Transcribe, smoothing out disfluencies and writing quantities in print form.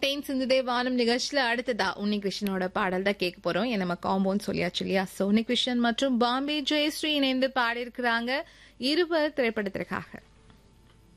தேன் சிந்துதே வானம் நிகழ்ச்சியில அடுத்ததா உன்னிகிருஷ்ணனோட பாடல் தான் கேட்க போறோம். நம்ம காம்பவுண்ட் சொல்லியாச்சு இல்லையா? உன்னிகிருஷ்ணன் மற்றும் பாம்பே ஜெயஸ்ரீ இணைந்து பாடியிருக்கிறாங்க இருவர் திரைப்படத்திற்காக.